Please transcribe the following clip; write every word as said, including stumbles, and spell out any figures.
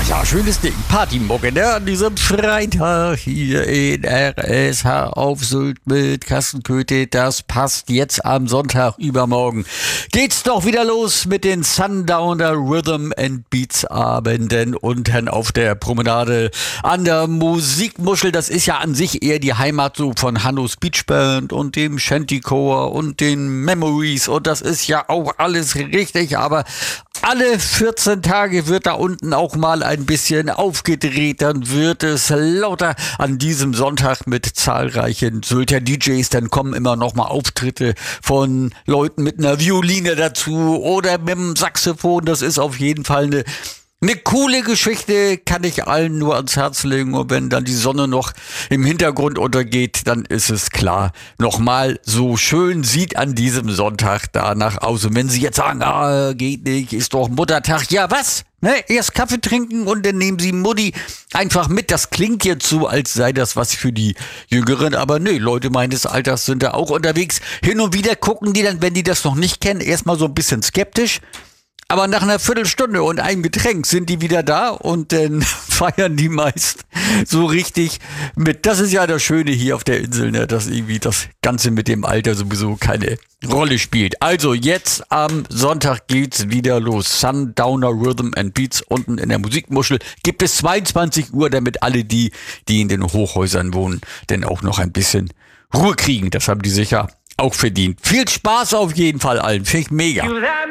ja, schönes Ding. Partymucke, ne? An diesem Freitag hier in R S H auf Sylt mit Kassenköte. Das passt jetzt am Sonntag übermorgen. Geht's doch wieder los mit den Sundowner Rhythm and Beats Abenden unten auf der Promenade an der Musikmuschel. Das ist ja an sich eher die Heimat so von Hannos Beach Band und dem Shantycore und den Memories. Und das ist ja auch alles richtig, aber alle vierzehn Tage wird da unten auch mal ein bisschen aufgedreht, dann wird es lauter an diesem Sonntag mit zahlreichen Sylter D Js, dann kommen immer noch mal Auftritte von Leuten mit einer Violine dazu oder mit dem Saxophon, das ist auf jeden Fall eine Eine coole Geschichte, kann ich allen nur ans Herz legen. Und wenn dann die Sonne noch im Hintergrund untergeht, dann ist es klar, nochmal so schön sieht an diesem Sonntag danach aus. Und wenn Sie jetzt sagen, ah, geht nicht, ist doch Muttertag. Ja, was? Ne? Erst Kaffee trinken und dann nehmen Sie Mutti einfach mit. Das klingt jetzt so, als sei das was für die Jüngeren. Aber nö, Leute meines Alters sind da auch unterwegs. Hin und wieder gucken die dann, wenn die das noch nicht kennen, erstmal so ein bisschen skeptisch. Aber nach einer Viertelstunde und einem Getränk sind die wieder da und dann feiern die meist so richtig mit. Das ist ja das Schöne hier auf der Insel, ne, dass irgendwie das Ganze mit dem Alter sowieso keine Rolle spielt. Also jetzt am Sonntag geht's wieder los. Sundowner Rhythm and Beats unten in der Musikmuschel. Gibt es zweiundzwanzig Uhr, damit alle die, die in den Hochhäusern wohnen, denn auch noch ein bisschen Ruhe kriegen. Das haben die sicher auch verdient. Viel Spaß auf jeden Fall allen. Finde ich mega.